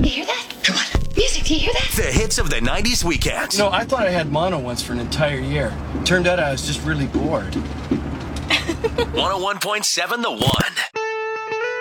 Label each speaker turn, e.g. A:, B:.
A: You hear that? Come on. Music, do you hear that?
B: The hits of the 90s weekend.
C: You know, I thought I had mono once for an entire year. Turned out I was just really bored.
B: 101.7 The One.